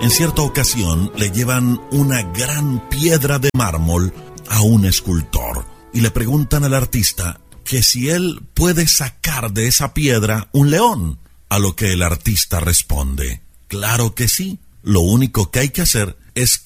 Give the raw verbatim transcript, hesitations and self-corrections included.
En cierta ocasión le llevan una gran piedra de mármol a un escultor y le preguntan al artista que si él puede sacar de esa piedra un león, a lo que el artista responde: claro que sí, lo único que hay que hacer es